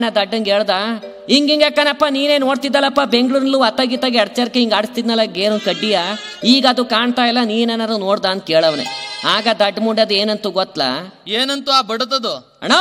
ದಡ್ಡಂಗೆ ಹೇಳ್ದ, ಹಿಂಗಿಂಗೆ ಕಣಪ್ಪ ನೀನೇ ನೋಡ್ತಿದ್ದಲ್ಲಪ್ಪ ಬೆಂಗಳೂರಲ್ಲೂ ಅತ್ತಾಗಿತ್ತಾಗಿ ಅಡ್ಚರ್ಕೆ ಹಿಂಗೆ ಆಡಿಸ್ತಿದ್ನಲ್ಲ ಗೇರು ಕಡ್ಡಿಯ, ಈಗ ಅದು ಕಾಣ್ತಾ ಇಲ್ಲ, ನೀನೇನಾರು ನೋಡ್ದ ಅಂತ ಕೇಳವನೆ. ಆಗ ದಡ್ಡ ಮುಂಡದ ಏನಂತೂ ಗೊತ್ತಲ? ಏನಂತೂ ಆ ಬಡತದು ಅಣ್ಣ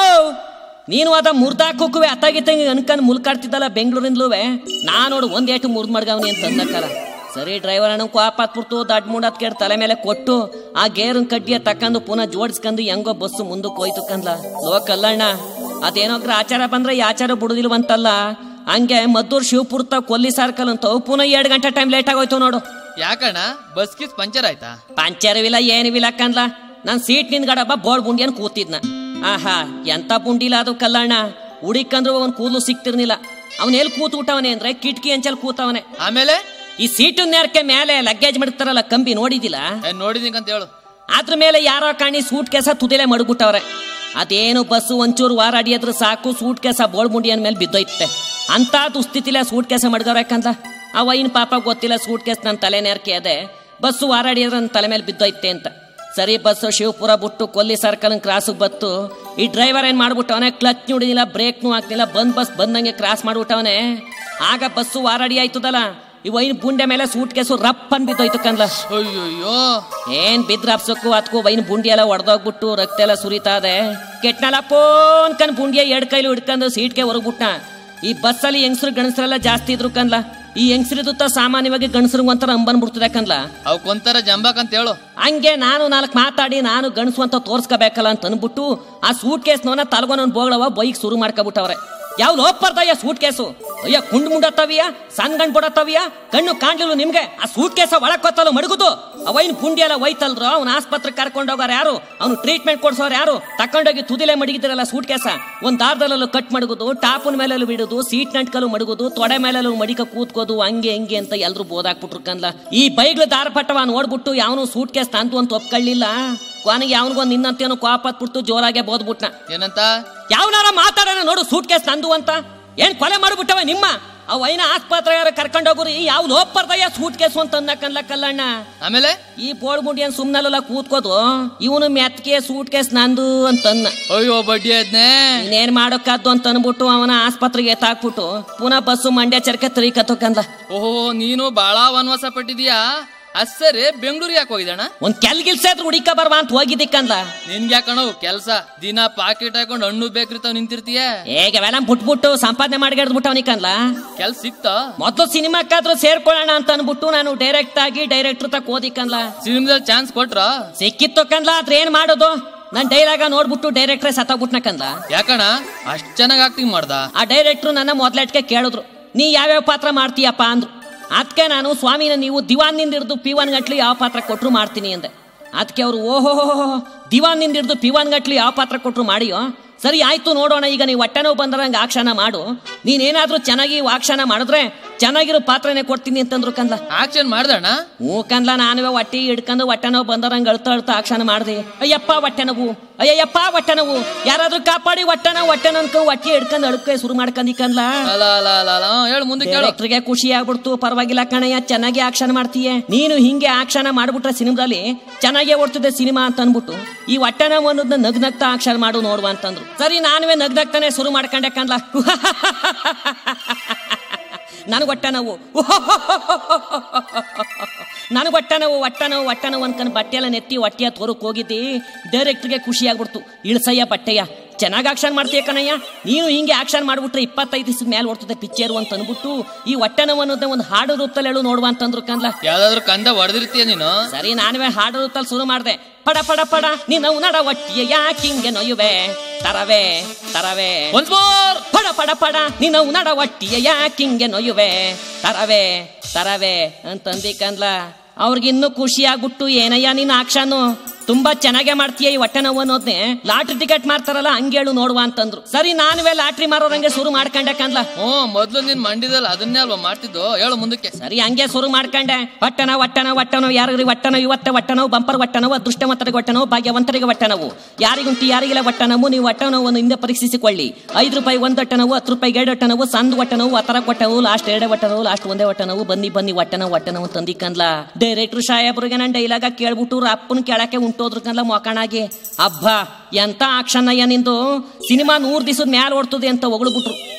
ನೀನು ಅದ ಮುರ್ದಾಕೋಕುವೆ ಅತ್ತಾಗಿತ್ತಂಗೆ ಅನ್ಕಂಡ್ ಮುಲ್ಕಾಡ್ತಿದ್ದಲ್ಲ ಬೆಂಗಳೂರಿಂದಲೂವೆ, ನಾ ನೋಡು ಒಂದೇಟು ಮುರ್ದ್ ಮಡ್ಗವನಿ ಅಂತ ಅಂದಕ್ಕಾರ. ಸರಿ ಡ್ರೈವರ್ ಅಣ್ಣ ಕೋಪ ಹತ್ಬಿಡ್ತು, ದಡ್ಡ ಮುಂಡದ್ ಕೇಳಿ ತಲೆ ಮೇಲೆ ಕೊಟ್ಟು ಆ ಗೇರನ್ ಕಡ್ಡಿಯ ತಕ್ಕಂದು ಪುನಃ ಜೋಡಿಸ್ಕೊಂಡು ಹೆಂಗೋ ಬಸ್ಸು ಮುಂದಕ್ಕೆ ಹೋಯ್ತು ಕಂದ್ಲ. ಲೋಕಲ್ಲಣ್ಣ ಅದೇನೋಗ್ರ ಆಚಾರ ಬಂದ್ರೆ ಈ ಆಚಾರ ಬಿಡುದಿಲ್ವಂತಲ್ಲ, ಹಂಗೆ ಮದ್ದೂರ್ ಶಿವಪುರ್ತ ಕೊಲ್ಲಿ ಸರ್ಕಲ್ ಅಂತ ಪುನಃ 2 ಗಂಟೆ ಟೈಮ್ ಲೇಟ್ ಆಗೋಯ್ತು ನೋಡು. ಯಾಕಣ್ಣ ಬಸ್ ಕಿಸ್ ಪಂಚರ್ ಆಯ್ತಾ? ಪಂಚರ್ವಿಲ್ಲ ಏನಿವಿಲ್ಲ ಕಂದ್ಲ, ನಾನ್ ಸೀಟ್ ನಿಂದ್ಗಡಬ್ಬ ಬೋಳ್ ಬುಂಡಿಯನ್ ಕೂತಿದ್ನ. ಆಹಾ ಎಂತ ಬುಂಡಿಲ್ಲ ಅದು ಕಲ್ಲಣ್ಣ, ಹುಡಿಕಂದ್ರು ಅವನ್ ಕೂದಲು ಸಿಕ್ತಿರ್ನಿಲ್ಲ. ಅವನ್ ಎಲ್ಲಿ ಕೂತ್ಬಿಟ್ಟವನೆ ಅಂದ್ರೆ ಕಿಟಕಿ ಅಂಚಲ್ ಕೂತವನೆ. ಆಮೇಲೆ ಈ ಸೀಟು ನೇರಕ್ಕೆ ಮೇಲೆ ಲಗ್ಗೇಜ್ ಮಾಡ್ತಾರಲ್ಲ ಕಂಬಿ ನೋಡಿದಿಲ್ಲ? ನೋಡಿದೀನಿ ಅಂತ ಹೇಳು. ಅದ್ರ ಮೇಲೆ ಯಾರೋ ಕಾಣಿ ಸೂಟ್ ಕೇಸ ತುದಿಲೆ ಮಡಗ್ಬಿಟ್ಟವ್ರೆ. ಅದೇನು ಬಸ್ಸು ಒಂಚೂರು ವಾರಾಡಿಯದ್ರ ಸಾಕು ಸೂಟ್ ಕೇಸ ಬೋಳ್ ಮುಂಡಿಯನ್ ಮೇಲೆ ಬಿದ್ದೋಯ್ತೆ. ಅಂತ ದುಸ್ಥಿತಿಲ್ಲ ಸೂಟ್ ಕೇಸ ಮಡ್ಗವ್ರೆ ಕಂದ. ಅವ ಇನ್ ಪಾಪ ಗೊತ್ತಿಲ್ಲ ಸೂಟ್ ಕೇಸ್ ನನ್ನ ತಲೆ ನೇರ್ಕೆ ಅದೆ, ಬಸ್ಸು ವಾರಾಡಿಯದ್ರ ನನ್ನ ತಲೆ ಮೇಲೆ ಬಿದ್ದೋಯ್ತೆ ಅಂತ. ಸರಿ ಬಸ್ಸು ಶಿವಪುರ ಬಿಟ್ಟು ಕೊಲ್ಲಿ ಸರ್ಕಲ್ ಕ್ರಾಸ್ ಬತ್ತು. ಈ ಡ್ರೈವರ್ ಏನ್ ಮಾಡ್ಬಿಟ್ಟವನೆ, ಕ್ಲಚ್ ನುಡಿದಿಲ್ಲ, ಬ್ರೇಕ್ನು ಹಾಕ್ತಿಲ್ಲ, ಬಸ್ ಬಂದಂಗೆ ಕ್ರಾಸ್ ಮಾಡ್ಬಿಟ್ಟವನೆ. ಆಗ ಬಸ್ಸು ವಾರಾಡಿ ಆಯ್ತದಲ್ಲ, ವೈನ್ ಬುಂಡೆ ಮೇಲೆ ಸೂಟ್ ಕೇಸು ರಪ್ ಅನ್ ಬಿದ್ದೋಯ್ತು ಕಂದ್ಲ. ಅಯ್ಯೋ ಏನ್ ಬಿದ್ರ ಅಪ್ಸಕ್ಕು ಅದಕ್ಕೂ ವೈನ್ ಬುಂಡಿ ಎಲ್ಲ ಒಡೆದೋಗ್ಬಿಟ್ಟು ರಕ್ತ ಎಲ್ಲ ಸುರಿತಾ ಇದೆ. ಕೆಟ್ನಲ್ಲ ಪೋನ್ ಕಣ್ ಬುಂಡಿಯ 2 ಕೈಲು ಹಿಡ್ಕೊಂಡು ಸೀಟ್ಗೆ ಹೊರಗ್ಬಿಟ್ಟ. ಈ ಬಸ್ಸಲ್ಲಿ ಹೆಂಗಸರು ಗಣಸರೆಲ್ಲ ಜಾಸ್ತಿ ಇದ್ರು ಕಂದ್ಲ. ಈ ಹೆಂಗಸರಿದುತ್ತ ಸಾಮಾನ್ಯವಾಗಿ ಗಣಸರಿಗೆ ಒಂಥರ ಅಂಬನ್ ಬಿಡ್ತದೆ ಕಂದ್ಲ. ಅವಕ್ಕೊಂಥರ ಜಂಬಾಕ್ ಹೇಳು. ಹಂಗೆ ನಾನು 4 ಮಾತಾಡಿ ನಾನು ಗಣಸು ಅಂತ ತೋರ್ಸ್ಕೋಬೇಕಲ್ಲ ಅಂತ ಅನ್ಬಿಟ್ಟು ಆ ಸೂಟ್ ಕೇಸ್ ನೋನ ತಲ್ಗೋನ್ ಬೋಗಳವ ಬೈಕ್ ಶುರು ಮಾಡ್ಕೊಬಿಟ್ಟವ್ರೆ. ಯಾವ ಲೋಪರ್ತಯ್ಯ ಸೂಟ್ ಕೇಸು, ಅಯ್ಯ ಕುಂಡ್ ಮುಂಡತ್ತವಿಯ ಸಣ್ಣ ಗಂಡ್ ಬಿಡತ್ತವಿಯ, ಕಣ್ಣು ಕಾಣ್ಲಿಲ್ಲ ನಿಮ್ಗೆ? ಆ ಸೂಟ್ ಕೇಸ ಒಳಕೊತ್ತಲು ಮಡಗುದು ಅವೈನ್ ಪುಂಡಿ ಎಲ್ಲ ಒಯ್ತಲ್ರು. ಅವ್ನ ಆಸ್ಪತ್ರೆ ಕರ್ಕೊಂಡು ಹೋಗೋರು ಯಾರು, ಅವ್ನು ಟ್ರೀಟ್ಮೆಂಟ್ ಕೊಡ್ಸೋರು ಯಾರು? ತಕೊಂಡೋಗಿ ತುದಿಲೆ ಮಡಗಿದ್ರಲ್ಲ ಸೂಟ್ ಕೇಸ, ಒಂದ್ ದಾರದಲ್ಲೂ ಕಟ್ ಮಡಗುದು, ಟಾಪನ್ ಮೇಲೆಲ್ಲೂ ಬಿಡುದು, ಸೀಟ್ ನಂಟ್ಕಲ್ಲು ಮಡಗುದು, ತೊಡೆ ಮೇಲೆಲ್ಲೂ ಮಡಿಕ ಕೂತ್ಕೋದು, ಹಂಗೆ ಹಿಂಗೆ ಅಂತ ಎಲ್ರು ಬೋದಾಕ್ಬಿಟ್ರು ಕಂದ್ಲ. ಈ ಬೈಗ್ಲು ದಾರಪಟ್ಟವ ನೋಡ್ಬಿಟ್ಟು ಯಾವನು ಸೂಟ್ ಕೇಸ್ ತಂದು ಅಂತ ಒಪ್ಕೊಳ್ಳಿಲ್ಲ. ಕೊನೆಗೆ ಯಾವನಿಗೊಂದು ನಿನ್ನಂತೇನು ಕೋಪ ಹತ್ಬಿಟ್ಟು ಜೋರಾಗೆ ಬೋದ್ಬಿಟ್ನ. ಏನಂತ? ಯಾವನಾರ ಮಾತಾಡೋಣ ನೋಡು ಸೂಟ್ ಕೇಸ್ ತಂದು ಅಂತ. ಏನ್ ಕೊಲೆ ಮಾಡ್ಬಿಟ್ಟವ ನಿಮ್ಮ ಅವೈನ ಆಸ್ಪತ್ರೆ ಕರ್ಕೊಂಡೋಗ್ರಿ. ಯಾವ ಲೋಪರ್ದಯ್ಯ ಸೂಟ್ ಕೇಸು ಅಂತ ಅನ್ನಕಲ್ಲ ಕಲ್ಲಣ್ಣ. ಆಮೇಲೆ ಈ ಬೋಳ್ ಮುಡಿ ಏನ್ ಸುಮ್ನಲ್ಲ ಕೂತ್ಕೋದು, ಇವನು ಮೆತ್ಕೆ ಸೂಟ್ ಕೇಸ್ ನಂದು ಅಂತನ್ನ. ಅಯ್ಯೋ ಬಡ್ಡಿ ಅದ್ನೇ ಇನ್ನೇನ್ ಮಾಡೋಕಾದ್ದು ಅಂತ ಅನ್ಬಿಟ್ಟು ಅವನ ಆಸ್ಪತ್ರೆಗೆ ಎತ್ತಾಕ್ಬಿಟ್ಟು ಪುನಃ ಬಸ್ಸು ಮಂಡ್ಯ ಚರ್ಕೆ ತರಿಕತ್ತೋಕಂದ. ಓಹೋ ನೀನು ಬಾಳ ವನವಾಸ ಪಟ್ಟಿದೀಯಾ. ಅಸರೇ ಬೆಂಗಳೂರು ಯಾಕೆ ಹೋಗಿದಣ್ಣ? ಒಂದ್ ಕೆಲ್ಗಿಲ್ಸಾದ್ರು ಹುಡಿಕ ಬರ್ವಾ ಅಂತ ಹೋಗಿದ್ದಕ್ಕಂದ. ನಿನ್ಗೆ ಯಾಕಣ ಕೆಲ್ಸ? ದಿನ ಪಾಕೆಟ್ ಹಾಕೊಂಡು ಹಣ್ಣು ಬೇಕ್ರಿತಾವ್ ನಿಂತಿರ್ತೀಯ. ಹೇಗೆ ಅವೆಲ್ಲ ಬಿಟ್ಬಿಟ್ಟು ಸಂಪಾದನೆ ಮಾಡ್ಗೆಡ್ಬಿಟ್ಟವನಿಕಂದ್ಲ. ಕೆಲ್ಸ ಸಿಕ್ತ? ಮೊದ್ಲು ಸಿನಿಮಾಕ್ಕಾದ್ರೂ ಸೇರ್ಕೊಳ್ಳೋಣ ಅಂತ ಅನ್ಬಿಟ್ಟು ನಾನು ಡೈರೆಕ್ಟ್ ಆಗಿ ಡೈರೆಕ್ಟರ್ ತಕ್ ಓದಿಕಂದ್ಲ. ಸಿನಿಮಾದಲ್ಲಿ ಚಾನ್ಸ್ ಕೊಟ್ರ? ಸಿಕ್ಕಿತ್ತು ಕಂದ್ಲ. ಆದ್ರೆ ಏನ್ ಮಾಡೋದು, ನನ್ ಡೈಲಾಗ ನೋಡ್ಬಿಟ್ಟು ಡೈರೆಕ್ಟ್ರೇ ಸತ್ತಾಗ್ಬಿಟ್ನಕಂದ. ಯಾಕಣ ಅಷ್ಟ್ ಚೆನ್ನಾಗ್ ಆಕ್ಟಿಂಗ್ ಮಾಡ್ದ? ಆ ಡೈರೆಕ್ಟ್ರು ನನ್ನ ಮೊದ್ಲೆಟ್ಗೆ ಕೇಳಿದ್ರು, ನೀ ಯಾವ್ಯಾವ ಪಾತ್ರ ಮಾಡ್ತೀಯಪ್ಪ ಅಂದ್ರು. ಅದಕ್ಕೆ ನಾನು ಸ್ವಾಮಿನ ನೀವು ದಿವಾನ್ನಿಂದ ಹಿಡಿದು P1 ಗಂಟ್ಲಿ ಯಾವ ಪಾತ್ರ ಕೊಟ್ರು ಮಾಡ್ತೀನಿ ಅಂದೆ. ಅದಕ್ಕೆ ಅವರು ಓಹೋ ದಿವಾನ್ನಿಂದ ಹಿಡಿದು P1 ಗಂಟ್ಲಿ ಯಾವ ಪಾತ್ರ ಕೊಟ್ರು ಮಾಡಿಯೋ, ಸರಿ ಆಯ್ತು ನೋಡೋಣ, ಈಗ ನೀವು ಹೊಟ್ಟೆ ನೋವು ಬಂದ್ರಂಗೆ ಆಕ್ಷನ ಮಾಡು, ನೀನೇನಾದ್ರೂ ಚೆನ್ನಾಗಿ ಆಕ್ಷನ ಮಾಡಿದ್ರೆ ಚೆನ್ನಾಗಿರೋ ಪಾತ್ರನೇ ಕೊಡ್ತೀನಿ ಅಂತಂದ್ರು ಕಂದ್ಲ. ಆಕ್ಷನ್ ಮಾಡ್ದಣ್ಣ? ಹ್ಞೂ ಕಂದ್ಲ. ನಾನುವೇ ಹೊಟ್ಟಿ ಹಿಡ್ಕೊಂಡು ಹೊಟ್ಟೆ ನೋವು ಬಂದರಂಗೆ ಅಳ್ತಾ ಆಕ್ಷನ ಮಾಡಿದೆ. ಅಯ್ಯಪ್ಪ ಹೊಟ್ಟೆ ನೋವು, ಅಯ್ಯಪ್ಪ ಹೊಟ್ಟೆ ನೋವು, ಯಾರಾದ್ರೂ ಕಾಪಾಡಿ ಹೊಟ್ಟೆ ನೋವು ಅನ್ಕೊ ಹೊಟ್ಟೆ ಹಿಡ್ಕೊಂಡು ಅಳ್ಕೆ ಶುರು ಮಾಡ್ಕೊಂಡಿ ಕಂದ್ಲ. ಹೇಳು ಮುಂದೆ. ಡೈರೆಕ್ಟರ್ಗೆ ಖುಷಿ ಆಗ್ಬಿಡ್ತು. ಪರವಾಗಿಲ್ಲ ಕಣಯ್ಯ, ಚೆನ್ನಾಗಿ ಆಕ್ಷನ್ ಮಾಡ್ತೀಯ ನೀನು, ಹಿಂಗೆ ಆಕ್ಷನ ಮಾಡ್ಬಿಟ್ರೆ ಸಿನಿಮಾದಲ್ಲಿ ಚೆನ್ನಾಗೇ ಓಡ್ತಿದೆ ಸಿನಿಮಾ ಅಂತ ಅನ್ಬಿಟ್ಟು ಈ ಹೊಟ್ಟೆ ನೋವು ಅನ್ನೋದನ್ನ ನಗ್ನಗ್ತಾ ಆಕ್ಷನ್ ಮಾಡು ನೋಡುವ ಅಂತಂದ್ರು. ಸರಿ ನಾನುವೇ ನಗ್ನಗ್ತಾನೆ ಶುರು ಮಾಡ್ಕೊಂಡೆ ಕಂದ್ಲ. ನನಗೆ ಹೊಟ್ಟೆ ನೋವು, ನನಗೆ ಹೊಟ್ಟೆ ನೋವು ಅನ್ಕೊಂಡು ಬಟ್ಟೆ ಎಲ್ಲ ನೆತ್ತಿ ಹೊಟ್ಟೆಯ ತೋರಕ್ ಹೋಗಿದ್ದಿ. ಡೈರೆಕ್ಟ್ರಿಗೆ ಖುಷಿ ಆಗ್ಬಿಡ್ತು. ಇಳ್ಸಯ್ಯ ಬಟ್ಟೆಯ, ಚೆನ್ನಾಗಿ ಆಕ್ಷನ್ ಮಾಡ್ತೀಯ ಕಣಯ್ಯ, ನೀನು ಹಿಂಗೆ ಆಕ್ಷನ್ ಮಾಡ್ಬಿಟ್ರೆ 25 ದಿವಸದ ಮೇಲೆ ಓಡ್ತದೆ ಪಿಕ್ಚರು ಅಂತ ಅನ್ಬಿಟ್ಟು ಈ ಹೊಟ್ಟೆ ನೋವು ಅನ್ನೋದೇ ಒಂದು ಹಾಡು ರೂಪದಲ್ಲಿ ಹೇಳು ನೋಡುವ ಅಂತಂದ್ರು ಕಂದ್ಲ. ಯಾವ್ದಾದ್ರು ಕಂದ ಹೊಡೆದಿರ್ತೀಯ ನೀನು? ಸರಿ ನಾನುವೇ ಹಾಡು ರೂಪದಲ್ಲಿ ಶುರು ಮಾಡ್ದೆ. ಪಡ ಪಡ ಪಡ ನಿನ್ನ ನಡ ಒಟ್ಟಿಯ ಯಾಕಿಂಗೆ ನೊಯ್ಯುವೆ, ತರವೇ ತರವೇ ಪಡ ಪಡ ಪಡ ನಿನ್ನ ನಡ ಒಟ್ಟಿಯ ಯಾಕಿಂಗೆ ನೊಯ್ಯುವೆ, ತರವೇ ತರವೇ ಅಂತಂದಿ ಕಂದ್ಲ. ಅವ್ರಿಗಿನ್ನೂ ಖುಷಿ ಆಗ್ಬಿಟ್ಟು, ಏನಯ್ಯ ನೀನ್ ಆಕ್ಷನ್ನು ತುಂಬಾ ಚೆನ್ನಾಗೇ ಮಾಡ್ತೀಯ, ಈ ಹೊಟ್ಟೆ ನೋವು ಅನ್ನೋದ್ನೇ ಲಾಟ್ರಿ ಟಿಕೆಟ್ ಮಾರ್ತಾರಲ್ಲ ಹಂಗೇಳು ನೋಡುವ ಅಂತಂದ್ರು. ಸರಿ ನಾನುವೇ ಲಾಟ್ರಿ ಮಾರೋರಂಗೆ ಶುರು ಮಾಡ್ಕೊಂಡೆ ಕಂದ್ಲ. ಮೊದ್ಲು ನೀನ್ ಮಂಡಿದಲ್ಲ ಅದನ್ನೇ ಅಲ್ವಾ ಮಾಡ್ತಿದ್ದು, ಹೇಳು ಮುಂದಕ್ಕೆ. ಸರಿ ಹಂಗೆ ಶುರು ಮಾಡ್ಕೊಂಡೆ. ಹೊಟ್ಟೆನೋ ಯಾರಿಗ್ರಿ ಹೊಟ್ಟೆನೋ, ಇವತ್ತೆ ಹೊಟ್ಟೆನೋ, ಬಂಪರ್ ಹೊಟ್ಟೆನೋ, ಅದೃಷ್ಟವಂತರಿಗೆ ಹೊಟ್ಟೆನೋ, ಭಾಗ್ಯವಂತರಿಗೆ ಹೊಟ್ಟೆನೋ, ಯಾರಿಗುಂಟು ಯಾರಿಗಿಲ್ಲ ಹೊಟ್ಟೆನೋ. ನೀವು ಹೊಟ್ಟೆನೋವನ್ನು ಹಿಂದೆ ಪರೀಕ್ಷಿಸಿಕೊಳ್ಳಿ. 5 ರೂಪಾಯಿ ಒಂದು ಹೊಟ್ಟೆನೋ, 10 ರೂಪಾಯಿ 2 ಹೊಟ್ಟೆನೋ, ಸಂದ್ ಹೊಟ್ಟೆನೋ, ಆ ತರ ಹೊಟ್ಟೆನೋ, ಲಾಸ್ಟ್ 2 ಹೊಟ್ಟೆನೋ, ಲಾಸ್ಟ್ 1 ಹೊಟ್ಟೆನೋ, ಬನ್ನಿ ಹೊಟ್ಟೆನೋ ತಂದಿ ಕಂದ್ಲ. ಡೈರೆಕ್ಟ್ರು ಸಾಹೇಬ್ರಿಗೆ ನನ್ನ ಡೈಲಾಗ ಕೇಳ್ಬಿಟ್ಟು ಅಪ್ಪನ ಕೆಳಕ್ಕೆ ಉಂಟೋದ್ರಕಲ್ಲ ಮೊಕಣಾಗಿ. ಹಬ್ಬ ಎಂತ ಆಕ್ಷನ್ ಅಯ್ಯ ನಿಂದು, ಸಿನಿಮಾ 100 ದಿವಸದ ಮ್ಯಾಲ ಓಡ್ತದೆ ಅಂತ ಹೊಗಳ್ಬಿಟ್ರು.